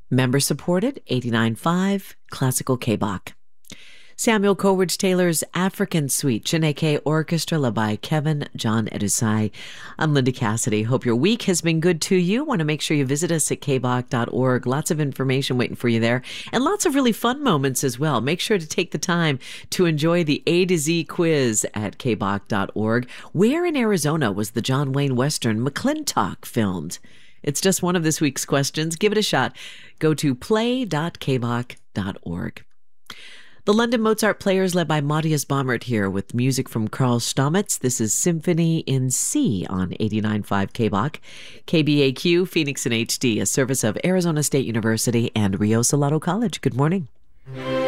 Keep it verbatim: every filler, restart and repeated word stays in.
Member supported, eighty-nine point five, Classical K-Bach. Samuel Coleridge Taylor's African Suite, Chineke Orchestra, led by Kevin John Edusai. I'm Linda Cassidy. Hope your week has been good to you. Want to make sure you visit us at k bach dot org. Lots of information waiting for you there, and lots of really fun moments as well. Make sure to take the time to enjoy the A to Z quiz at k bach dot org. Where in Arizona was the John Wayne Western McClintock filmed? It's just one of this week's questions. Give it a shot. Go to play dot k bach dot org. The London Mozart Players, led by Matthias Baumert, here with music from Karl Stamitz. This is Symphony in C on eighty-nine point five K-Bach. K B A Q, Phoenix in H D, a service of Arizona State University and Rio Salado College. Good morning.